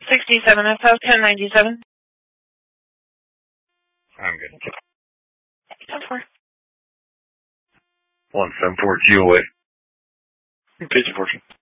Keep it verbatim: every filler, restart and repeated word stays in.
sixty-seven F F, ten ninety-seven. I'm good. ten four. one seven four G O A. Pigeon Fortune.